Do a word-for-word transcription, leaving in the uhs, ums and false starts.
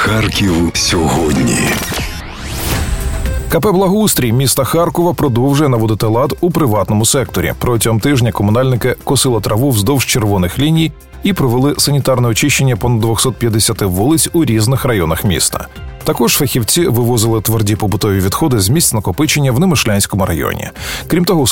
Харків сьогодні. ка пе «Благоустрій» міста Харкова продовжує наводити лад у приватному секторі. Протягом тижня комунальники косили траву вздовж червоних ліній і провели санітарне очищення понад двісті п'ятдесят вулиць у різних районах міста. Також фахівці вивозили тверді побутові відходи з місць накопичення в Немишлянському районі. Крім того,